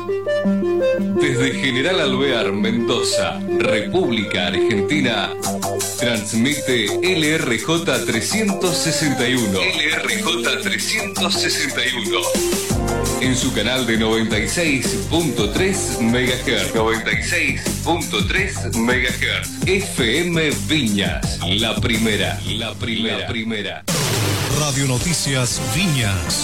Desde General Alvear, Mendoza, República Argentina, transmite LRJ 361. LRJ 361. En su canal de 96.3 MHz. 96.3 MHz. FM Viñas, la primera. Radio Noticias Viñas.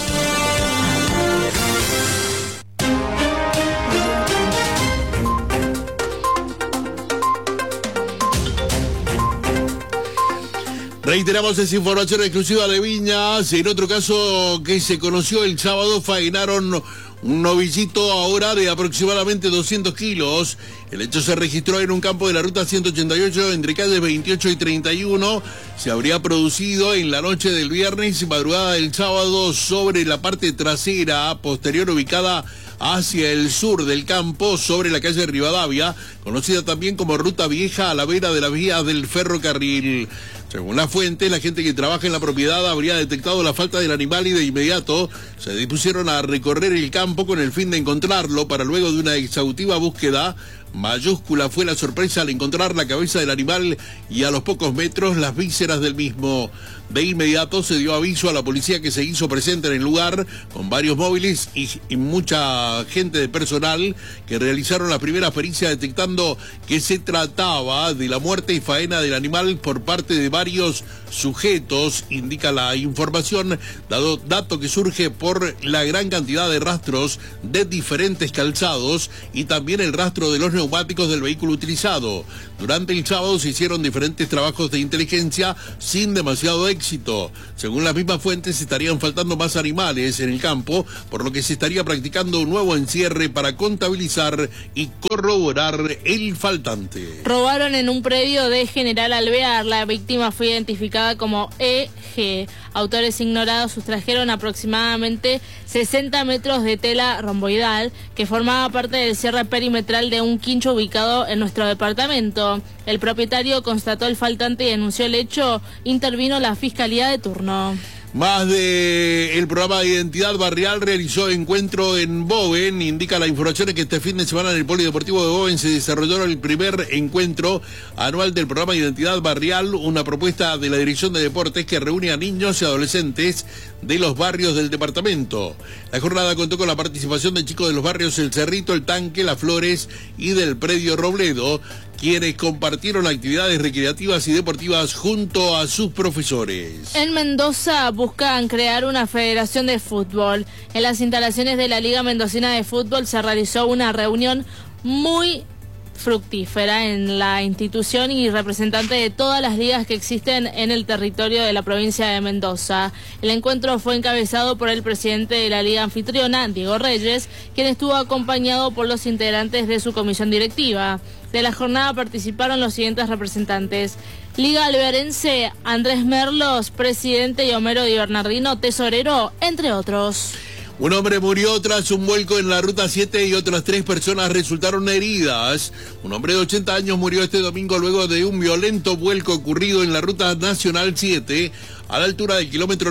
Reiteramos esa información exclusiva de Viñas. En otro caso que se conoció el sábado, faenaron un novillito ahora de aproximadamente 200 kilos. El hecho se registró en un campo de la ruta 188 entre calles 28 y 31. Se habría producido en la noche del viernes y madrugada del sábado sobre la parte trasera posterior ubicada hacia el sur del campo, sobre la calle Rivadavia, conocida también como Ruta Vieja, a la vera de las vías del ferrocarril. Según la fuente, la gente que trabaja en la propiedad habría detectado la falta del animal y de inmediato se dispusieron a recorrer el campo con el fin de encontrarlo, para luego de una exhaustiva búsqueda. Mayúscula fue la sorpresa al encontrar la cabeza del animal y a los pocos metros las vísceras del mismo. De inmediato se dio aviso a la policía, que se hizo presente en el lugar con varios móviles y mucha gente de personal que realizaron la primera pericia, detectando que se trataba de la muerte y faena del animal por parte de varios sujetos, indica la información, dato que surge por la gran cantidad de rastros de diferentes calzados y también el rastro de los neumáticos del vehículo utilizado. Durante el sábado se hicieron diferentes trabajos de inteligencia sin demasiado éxito. Según las mismas fuentes, estarían faltando más animales en el campo, por lo que se estaría practicando un nuevo encierre para contabilizar y corroborar el faltante. Robaron en un predio de General Alvear. La víctima fue identificada como E.G. Autores ignorados sustrajeron aproximadamente 60 metros de tela romboidal que formaba parte del cierre perimetral de un quincho ubicado en nuestro departamento. El propietario constató el faltante y denunció el hecho. Intervino la Fiscalía de turno. Más de el programa de identidad barrial realizó encuentro en Boven. Indica la información que este fin de semana en el Polideportivo de Boven se desarrolló el primer encuentro anual del programa de identidad barrial, una propuesta de la Dirección de Deportes que reúne a niños y adolescentes de los barrios del departamento. La jornada contó con la participación de chicos de los barrios El Cerrito, El Tanque, Las Flores y del Predio Robledo, quienes compartieron actividades recreativas y deportivas junto a sus profesores. En Mendoza buscan crear una federación de fútbol. En las instalaciones de la Liga Mendocina de Fútbol se realizó una reunión muy fructífera en la institución y representante de todas las ligas que existen en el territorio de la provincia de Mendoza. El encuentro fue encabezado por el presidente de la liga anfitriona, Diego Reyes, quien estuvo acompañado por los integrantes de su comisión directiva. De la jornada participaron los siguientes representantes: Liga Alvearense, Andrés Merlos, presidente, y Homero Di Bernardino, tesorero, entre otros. Un hombre murió tras un vuelco en la Ruta 7 y otras 3 personas resultaron heridas. Un hombre de 80 años murió este domingo luego de un violento vuelco ocurrido en la Ruta Nacional 7, a la altura del kilómetro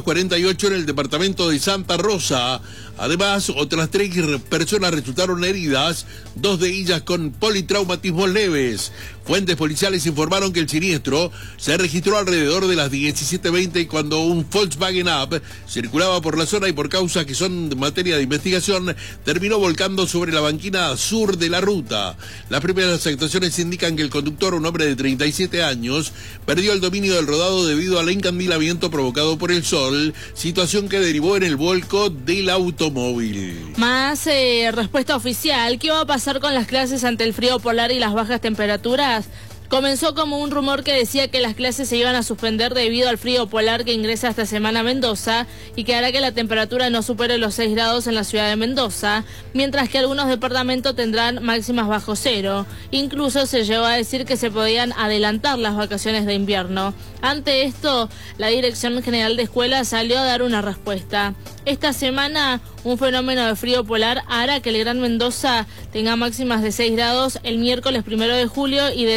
948 en el departamento de Santa Rosa. Además, otras 3 personas resultaron heridas, 2 de ellas con politraumatismos leves. Fuentes policiales informaron que el siniestro se registró alrededor de las 17:20 cuando un Volkswagen Up circulaba por la zona y, por causas que son materia de investigación, terminó volcando sobre la banquina sur de la ruta. Las primeras actuaciones indican que el conductor, un hombre de 37 años, perdió el dominio del rodado debido al encandilamiento provocado por el sol, situación que derivó en el volco del automóvil. Más respuesta oficial. ¿Qué va a pasar con las clases ante el frío polar y las bajas temperaturas? Comenzó como un rumor que decía que las clases se iban a suspender debido al frío polar que ingresa esta semana a Mendoza y que hará que la temperatura no supere los 6 grados en la ciudad de Mendoza, mientras que algunos departamentos tendrán máximas bajo cero. Incluso se llegó a decir que se podían adelantar las vacaciones de invierno. Ante esto, la Dirección General de Escuelas salió a dar una respuesta. Esta semana, un fenómeno de frío polar hará que el Gran Mendoza tenga máximas de 6 grados el miércoles 1 de julio y de 3 o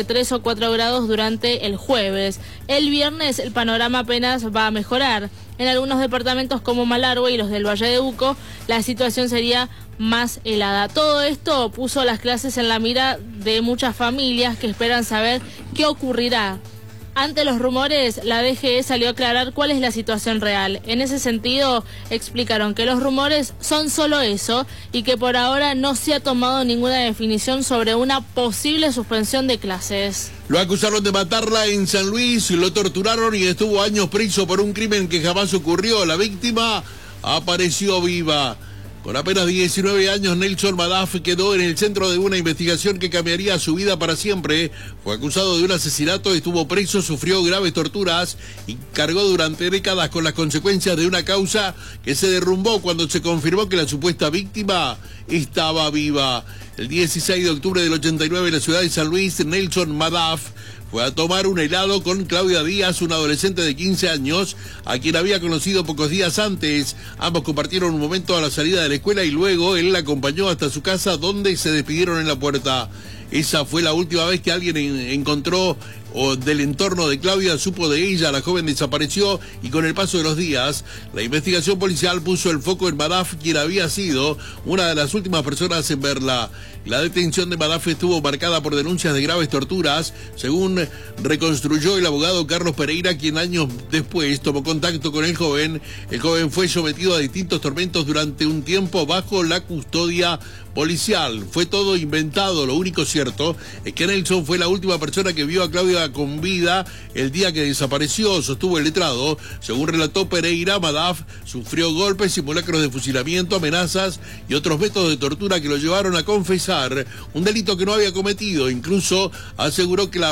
a 4 grados durante el jueves. El viernes el panorama apenas va a mejorar. En algunos departamentos como Malargüe y los del Valle de Uco, la situación sería más helada. Todo esto puso las clases en la mira de muchas familias que esperan saber qué ocurrirá. Ante los rumores, la DGE salió a aclarar cuál es la situación real. En ese sentido, explicaron que los rumores son solo eso y que por ahora no se ha tomado ninguna definición sobre una posible suspensión de clases. Lo acusaron de matarla en San Luis, lo torturaron y estuvo años preso por un crimen que jamás ocurrió. La víctima apareció viva. Con apenas 19 años, Nelson Madaf quedó en el centro de una investigación que cambiaría su vida para siempre. Fue acusado de un asesinato, estuvo preso, sufrió graves torturas y cargó durante décadas con las consecuencias de una causa que se derrumbó cuando se confirmó que la supuesta víctima estaba viva. El 16 de octubre del 89 en la ciudad de San Luis, Nelson Madaf fue a tomar un helado con Claudia Díaz, una adolescente de 15 años, a quien había conocido pocos días antes. Ambos compartieron un momento a la salida de la escuela y luego él la acompañó hasta su casa, donde se despidieron en la puerta. Esa fue la última vez que alguien encontró del entorno de Claudia, supo de ella. La joven desapareció y con el paso de los días, la investigación policial puso el foco en Madaf, quien había sido una de las últimas personas en verla. La detención de Madaf estuvo marcada por denuncias de graves torturas, según reconstruyó el abogado Carlos Pereira, quien años después tomó contacto con el joven. El joven fue sometido a distintos tormentos durante un tiempo bajo la custodia policial. Fue todo inventado. Lo único cierto es que Nelson fue la última persona que vio a Claudia con vida el día que desapareció, sostuvo el letrado. Según relató Pereira, Madaf sufrió golpes, simulacros de fusilamiento, amenazas y otros métodos de tortura que lo llevaron a confesar un delito que no había cometido. Incluso aseguró que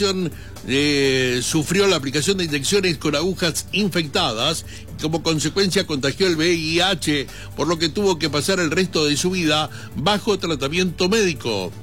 sufrió la aplicación de inyecciones con agujas infectadas y como consecuencia contagió el VIH, por lo que tuvo que pasar el resto de su vida bajo tratamiento médico.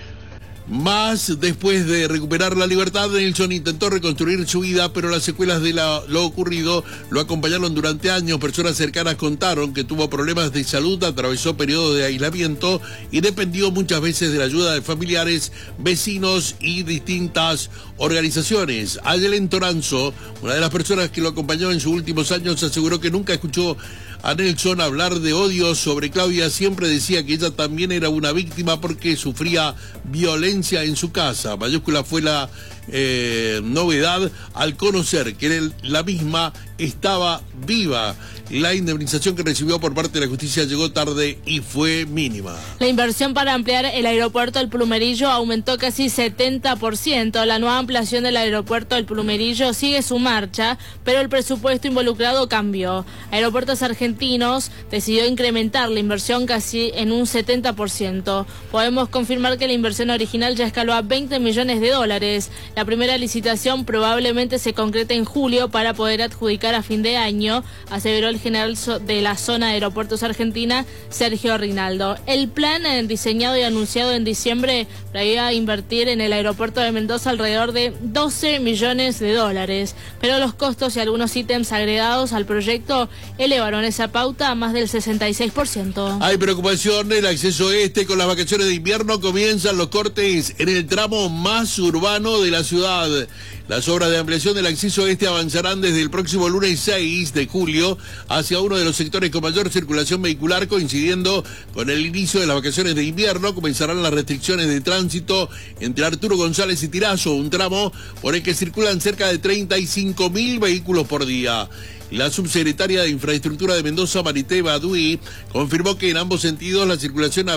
Más después de recuperar la libertad, Nelson intentó reconstruir su vida, pero las secuelas de lo ocurrido lo acompañaron durante años. Personas cercanas contaron que tuvo problemas de salud, atravesó periodos de aislamiento y dependió muchas veces de la ayuda de familiares, vecinos y distintas organizaciones. Ayelen Toranzo, una de las personas que lo acompañó en sus últimos años, aseguró que nunca escuchó a Nelson hablar de odio sobre Claudia. Siempre decía que ella también era una víctima porque sufría violencia en su casa. Mayúscula fue la novedad al conocer que la misma estaba viva. La indemnización que recibió por parte de la justicia llegó tarde y fue mínima. La inversión para ampliar el aeropuerto del Plumerillo aumentó casi 70%. La nueva ampliación del aeropuerto del Plumerillo sigue su marcha, pero el presupuesto involucrado cambió. Aeropuertos Argentinos decidió incrementar la inversión casi en un 70%. Podemos confirmar que la inversión original ya escaló a $20 millones. La primera licitación probablemente se concrete en julio para poder adjudicar a fin de año, aseveró el general de la zona de Aeropuertos Argentina, Sergio Rinaldo. El plan diseñado y anunciado en diciembre preveía invertir en el aeropuerto de Mendoza alrededor de $12 millones, pero los costos y algunos ítems agregados al proyecto elevaron esa pauta a más del 66%. Hay preocupación en el acceso este. Con las vacaciones de invierno comienzan los cortes en el tramo más urbano de la ciudad. Las obras de ampliación del acceso este avanzarán desde el próximo lunes 6 de julio hacia uno de los sectores con mayor circulación vehicular, coincidiendo con el inicio de las vacaciones de invierno. Comenzarán las restricciones de tránsito entre Arturo González y Tirazo, un tramo por el que circulan cerca de 35.000 vehículos por día. La subsecretaria de Infraestructura de Mendoza, Marité Baduy, confirmó que en ambos sentidos la circulación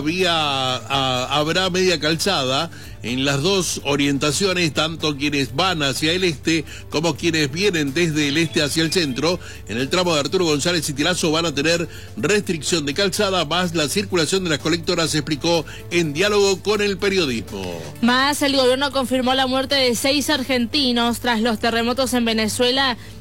habrá media calzada en las dos orientaciones, tanto quienes van hacia el este como quienes vienen desde el este hacia el centro. En el tramo de Arturo González y Tirazo van a tener restricción de calzada, más la circulación de las colectoras, explicó en diálogo con el periodismo. Más, el gobierno confirmó la muerte de 6 argentinos tras los terremotos en Venezuela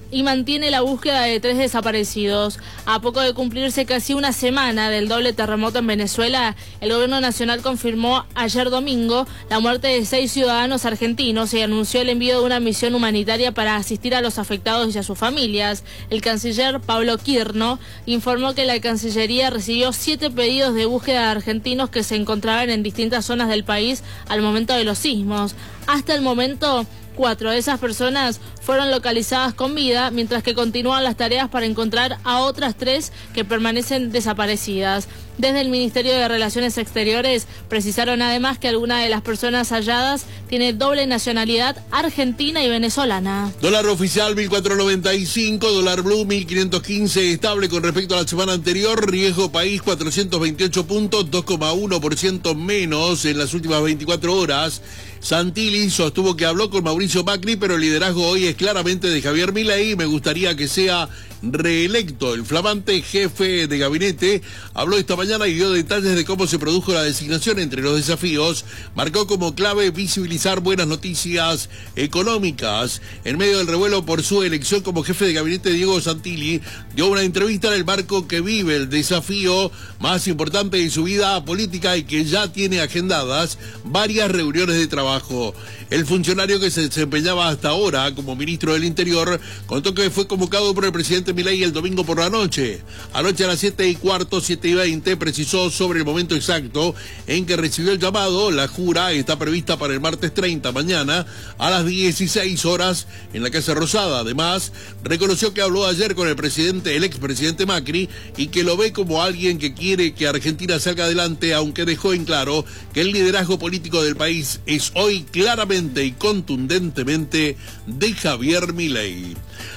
y mantiene la búsqueda de 3 desaparecidos. A poco de cumplirse casi una semana del doble terremoto en Venezuela, el gobierno nacional confirmó ayer domingo la muerte de 6 ciudadanos argentinos y anunció el envío de una misión humanitaria para asistir a los afectados y a sus familias. El canciller Pablo Quirno informó que la Cancillería recibió 7 pedidos de búsqueda de argentinos que se encontraban en distintas zonas del país al momento de los sismos. Hasta el momento, 4 de esas personas fueron localizadas con vida, mientras que continúan las tareas para encontrar a otras 3 que permanecen desaparecidas. Desde el Ministerio de Relaciones Exteriores precisaron además que alguna de las personas halladas tiene doble nacionalidad argentina y venezolana. Dólar oficial 1.495, dólar blue 1.515, estable con respecto a la semana anterior. Riesgo país 428 puntos, 2,1% menos en las últimas 24 horas. Santilli sostuvo que habló con Mauricio Macri, pero el liderazgo hoy es claramente de Javier Milei. Me gustaría que sea reelecto. El flamante jefe de gabinete habló esta mañana y dio detalles de cómo se produjo la designación. Entre los desafíos, marcó como clave visibilizar buenas noticias económicas. En medio del revuelo por su elección como jefe de gabinete, Diego Santilli dio una entrevista en el marco que vive el desafío más importante de su vida política y que ya tiene agendadas varias reuniones de trabajo. El funcionario que se desempeñaba hasta ahora como ministro del Interior contó que fue convocado por el presidente Milei el domingo por la noche. Anoche a las 7:15, 7:20, precisó sobre el momento exacto en que recibió el llamado. La jura está prevista para el martes 30, mañana, a las 16 horas en la Casa Rosada. Además, reconoció que habló ayer con el expresidente Macri, y que lo ve como alguien que quiere que Argentina salga adelante, aunque dejó en claro que el liderazgo político del país es hoy claramente y contundentemente de Javier Milei.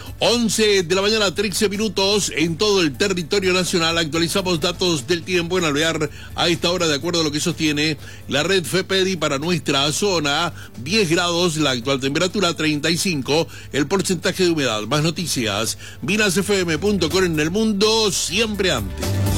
11 de la mañana, 13 minutos en todo el territorio nacional. Actualizamos datos del tiempo en Alvear a esta hora, de acuerdo a lo que sostiene la red FEPEDI para nuestra zona. 10 grados, la actual temperatura 35, el porcentaje de humedad. Más noticias, vinasfm.com. En el mundo, siempre antes.